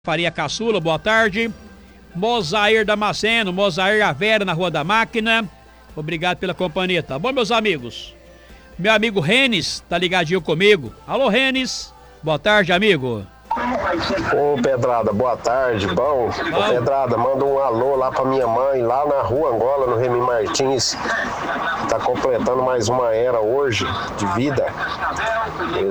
Faria Caçula, boa tarde. Mozair Damasceno, Mozair a Vera na Rua da Máquina. Obrigado pela companhia, tá bom, meus amigos? Meu amigo Renes tá ligadinho comigo. Alô, Renes. Boa tarde, amigo. Ô Pedrada, boa tarde, bom? Ô Pedrada, manda um alô lá pra minha mãe, lá na Rua Angola, no Remy Martins. Tá completando mais uma era hoje de vida.